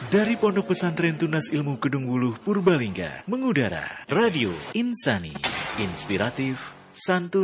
Dari Pondok Pesantren Tunas Ilmu Kedung Wuluh Purbalingga, mengudara Radio Insani, inspiratif, santun.